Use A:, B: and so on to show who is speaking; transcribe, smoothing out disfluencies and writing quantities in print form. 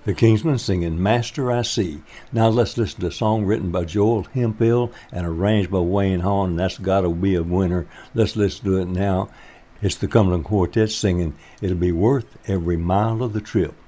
A: The Kingsmen singing Master I See. Now let's listen to a song written by Joel Hemphill and arranged by Wayne Hahn, and that's Gotta Be a Winner. Let's listen to it now. It's the Cumberland Quartet singing It'll Be Worth Every Mile of the Trip.